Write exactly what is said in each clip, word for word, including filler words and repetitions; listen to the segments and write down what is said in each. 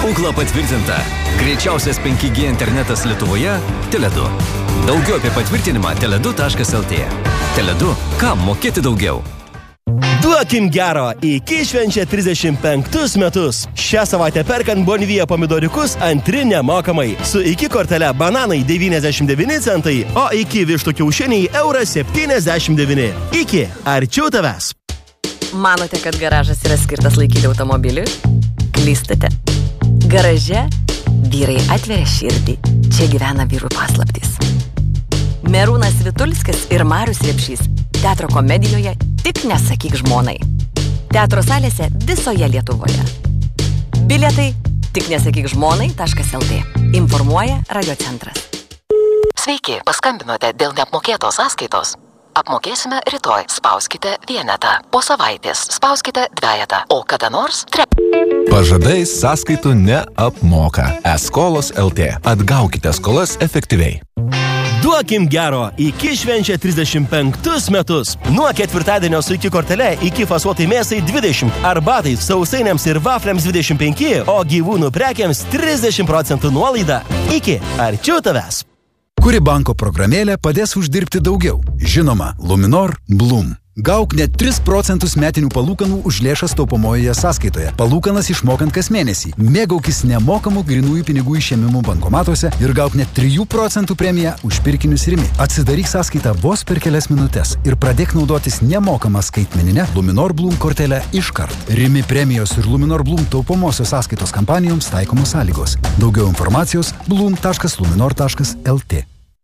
Google patvirtinta. Greičiausias penki G internetas Lietuvoje – Tele du. Daugiau apie patvirtinimą tele du taškas el tė. Tele du. Kam mokėti daugiau? Duokim gero, iki švenčia trisdešimt penktus metus. Šią savaitę perkant Bonvija pomidoriukus antri nemokamai. Su iki kortele bananai devyniasdešimt devyni centai, o iki vištų kiaušiniai euras septyniasdešimt devyni. Iki, arčiau tavęs. Manote, kad garažas yra skirtas laikyti automobiliui? Klystate. Garaže vyrai atveria širdį. Čia gyvena vyrų paslaptys. Merūnas Vitulskis ir Marius Repšys teatro komedijoje Tik nesakyk žmonai. Teatro salėse visoje Lietuvoje. Bilietai tik nesakyk žmonai taškas el tė. Informuoja Radiocentras. Sveiki, paskambinote dėl neapmokėtos sąskaitos. Apmokėsime rytoj. Spauskite vienetą. Po savaitės spauskite dvejetą. O kada nors trep. Pažadais sąskaitų neapmoka. E-skolos el tė. Atgaukite skolas efektyviai. Duokim gero, iki švenčia trisdešimt penktus metus. Nuo ketvirtadienio su iki kortele iki fasuotai mėsai dvidešimt, arbatai, sausainiams ir vafliams dvidešimt penki, o gyvūnų prekiams trisdešimt procentų nuolaida. Iki, arčiau tavęs. Kuri banko programėlė padės uždirbti daugiau? Žinoma, Luminor Bloom. Gauk net tris procentus metinių palūkanų už lėšas taupomojoje sąskaitoje. Palūkanas išmokant kas mėnesį. Mėgaukis nemokamų grynųjų pinigų išėmimų bankomatuose ir gauk net trijų procentų premiją už pirkinius Rimi. Atsidaryk sąskaitą vos per kelias minutės ir pradėk naudotis nemokamą skaitmeninę Luminor Bloom kortelę iškart. Rimi premijos ir Luminor Bloom taupomosios sąskaitos kampanijoms taikomos sąlygos. Daugiau informacijos bloom taškas luminor taškas el tė.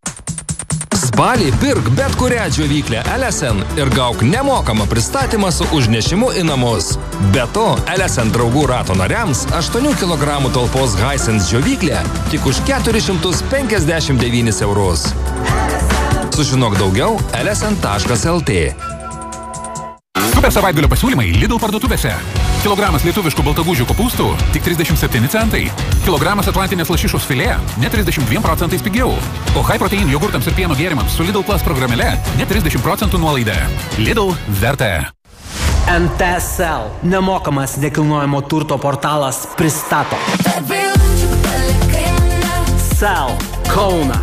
Spalį pirk bet kurią džiovyklę L S N ir gauk nemokamą pristatymą su užnešimu į namus. Be to, L S N draugų rato nariams aštuonių kilogramų talpos Hisense džiovyklė tik už keturis šimtus penkiasdešimt devynis eurus. Sužinok daugiau L S N taškas el tė. Super savaitgalio pasiūlymai Lidl parduotuvėse. Kilogramas lietuviškų baltagūžių kopūstų tik trisdešimt septyni centai. Kilogramas atlantinės lašišos filė net trisdešimt dviem procentais pigiau. O high protein jogurtams ir pieno gėrimams su Lidl Plus programėle net trisdešimt procentų nuolaida. Lidl verta. N T S L nemokamas nekilnojamo turto portalas pristato Sell Kauną.